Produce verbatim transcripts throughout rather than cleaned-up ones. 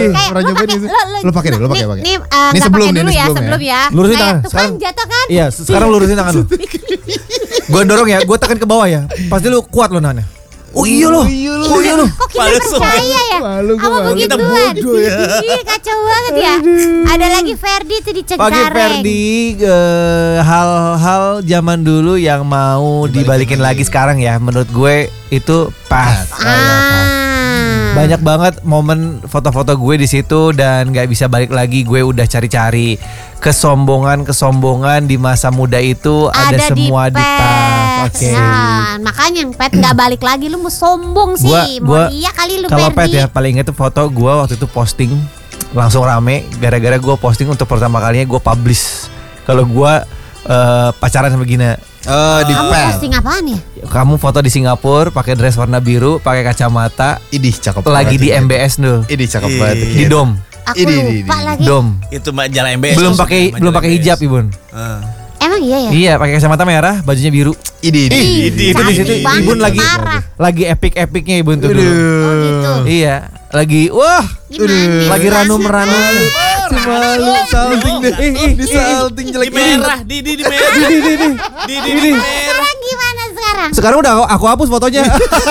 pernah nyobain pakai, itu. Lo, lo, Lo pakai deh, lo pakai nih, pakai. Nih, uh, Ini gak sebelum pakai nih, dulu ini ya, sebelum ya. sebelum ya. Lurusin Kayak, tangan, tuh kan sekarang. jatuh kan? Iya, sekarang lurusin tangan lu. Gue dorong ya, gue tekan ke bawah ya. Pasti lu kuat lo nahannya. Oh iya loh. Oh iya loh. Kok kita Palsu. percaya ya? Malu, gua Sama malu. begituan. Kita bodoh ya. Ih, kacau banget ya. Ada lagi Ferdi tuh di Cengkareng. Pakai Ferdi eh, hal-hal zaman dulu yang mau dibalikin lagi sekarang ya. Menurut gue itu pas. Ah. Banyak banget momen foto-foto gue di situ dan nggak bisa balik lagi. Gue udah cari-cari kesombongan-kesombongan di masa muda itu ada, Ada semua di di tas. Oke. Nah, makanya yang Pet nggak balik lagi, lu mau sombong sih. Gua, gua Mau iya kali lu kalau Pet Ferdi. ya paling inget tuh foto gue waktu itu posting langsung rame gara-gara gue posting untuk pertama kalinya gue publish kalau gue uh, pacaran sama Gina. Oh, di Kamu pen. posting apaan ya? Kamu foto di Singapura pakai dress warna biru, pakai kacamata, Idih, cakep lagi banget di itu. M B S dulu. Idih, cakep Ih. banget. Di dom. Aku Ini, lupa ini, ini. lagi. Dom. Itu mah jalan M B S. Belum maksudnya, pakai majalah belum pakai M B S. hijab, Ibun. Ah. Emang iya ya? Iya, pakai kacamata merah, bajunya biru. Idih, idih. Ih, Itu di cantik situ banget, Ibun lagi parah. lagi epic-epicnya Ibun tuh dulu. Oh gitu. Iya, lagi wah, Gimana? lagi ranum-ranum. Malu, salting deh. Ih, ih, Di salting Di jelek merah, di di di merah. Di, di, di, di. Di di di merah. Sekarang gimana sekarang? Sekarang udah aku, aku hapus fotonya.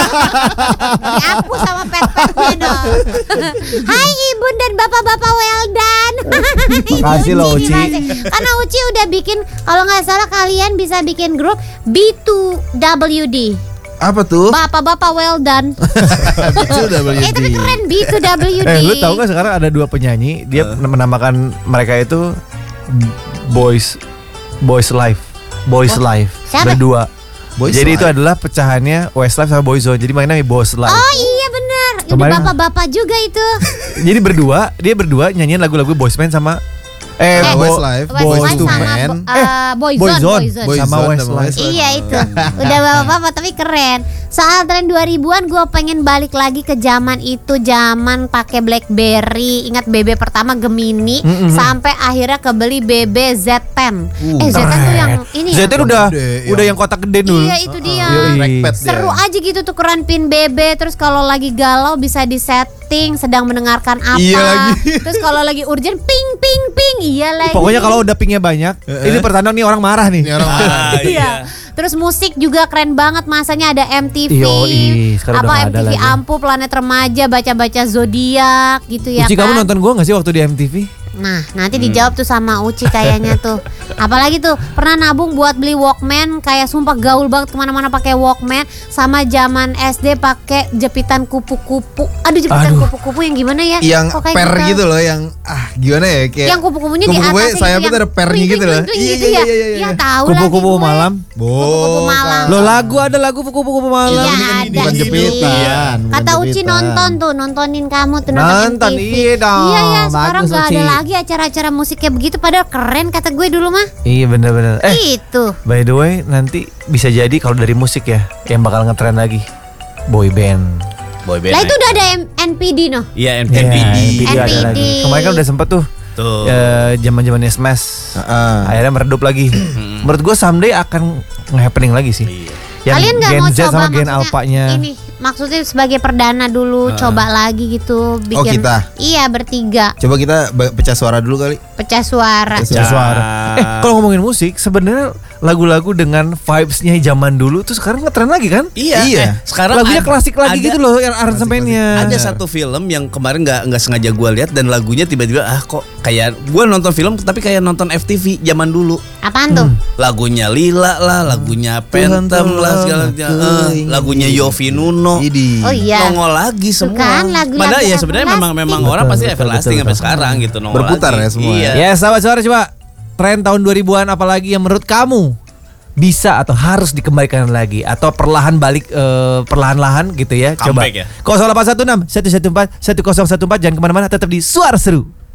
Dihapus sama pet-petnya dong. Hai Ibun dan bapak-bapak well done. Makasih loh, Uci. Makasih. Karena Uci udah bikin, kalau nggak salah kalian bisa bikin grup B two W D. Apa tuh? Bapak-bapak well done. Itu udah Eh tapi keren B two W D. Eh, lu tahu gak sekarang ada dua penyanyi dia menamakan mereka itu Boys Boys Life, Boys Life Siapa? berdua. Boys Jadi itu Life. adalah pecahannya Westlife sama Boyzone. Jadi mainnya Boys Life. Oh iya benar. Ini Kemarin- bapak-bapak juga itu. Jadi berdua, dia berdua nyanyiin lagu-lagu Boys Band sama eh, Eh, Bo- Westlife, Westlife Boys to sama Men. bo- uh, Boyzone, Boyzone. Boyzone. Boyzone sama sama Westlife. Westlife. Iya itu. Udah bapak-bapak tapi keren. Soal tren dua ribuan gue pengen balik lagi ke zaman itu, zaman pakai BlackBerry. Ingat B B pertama Gemini Mm-mm. sampai akhirnya kebeli B B Z ten. Uh, eh Z ten tuh yang ini ya? Z ten udah Gede, udah yang- yang kotak gede dulu. Iya itu dia. Yoi. Trackpad dia. Seru aja gitu tuh keran pin B B. Terus kalau lagi galau bisa di setting sedang mendengarkan apa. Iya lagi. Terus kalau lagi urgent ping ping ping. Iya lagi. Pokoknya kalau udah pingnya banyak, Eh, ini pertanda nih orang marah nih. Ini orang Ah, Iya. iya. Terus musik juga keren banget, masanya ada M T V. Yoi, sekarang udah apa nggak M T V ada lagi. Ampu, Planet Remaja, baca-baca zodiak gitu ya Uci, kan. kamu nonton gua gak sih waktu di M T V? Nah, nanti dijawab tuh sama Uci kayaknya tuh. Apalagi tuh pernah nabung buat beli Walkman, kayak sumpah gaul banget kemana-mana pakai Walkman. Sama zaman S D pakai jepitan kupu-kupu. Aduh jepitan Aduh. kupu-kupu yang gimana ya? yang Kok kayak per gitu loh, yang ah gimana ya kayak Yang kupu-kupunya di kupu-kupunya atasnya sayapnya gitu, tuh ada yang pernya gitu loh. pling-pling-pling Iya, gitu iya, ya. iya, iya, Ya iya. tahu lagi Kupu-kupu gue. malam. Kupu-kupu malam. Lo lagu ada lagu kupu-kupu malam. Iya, ini kan ada bukan sih. jepitan, bukan Kata Uci jepitan. nonton tuh, nontonin kamu tuh nonton, Nonton, M T V. iya dong. Iya ya, sekarang Bagus, gak ada Uci. lagi acara-acara musik kayak begitu. Padahal keren kata gue dulu mah. Iya bener-bener. Eh, Itu. by the way, nanti bisa jadi kalau dari musik ya, yang bakal ngetren lagi boy band. Boy band. Lah itu udah ada M- N P D no. Iya, M P D. Ya, N P D ada N P D. lagi. Kemarin kan udah sempet tuh Tuh. eh, zaman-zamannya Smash. Heeh. Akhirnya meredup lagi. Menurut gue someday akan nge-happening lagi sih. Iya. Yang Kalian nggak Gen mau Z coba sama Gen maksudnya Alpha-nya. Ini maksudnya sebagai perdana dulu, coba lagi gitu bikin. kita? Iya bertiga, Coba kita ba- pecah suara dulu kali. pecah suara. Pecah Suara. suara. Eh, kalau ngomongin musik, sebenarnya lagu-lagu dengan vibes-nya zaman dulu tuh sekarang ngetren lagi kan? Iya. Iya. Eh, sekarang Lagunya ada- klasik lagi ada- gitu loh, yang aransemennya. Ada satu film yang kemarin nggak nggak sengaja gue lihat dan lagunya tiba-tiba ah kok kayak gue nonton film tapi kayak nonton F T V zaman dulu. Apaan tuh? Lagunya Lila lah, lagunya Phantom lah segala Tuhan, eh, aku ingin lagunya hidup. Yofi Nuno. Idi. Oh iya. Nongol lagi Tuh semua. kan, lagu-lagu Padahal ya sebenarnya memang everlasting. memang orang Betul, pasti betul, everlasting betul, sampai betul. sekarang gitu nongol Berputar lagi. ya semua. Iya. Ya, sahabat suara coba tren tahun dua ribuan apalagi yang menurut kamu bisa atau harus dikembalikan lagi atau perlahan balik eh, perlahan-lahan gitu ya. Coba. Comeback ya. nol delapan satu enam satu satu empat satu nol satu empat jangan kemana-mana, tetap di Suara Seru.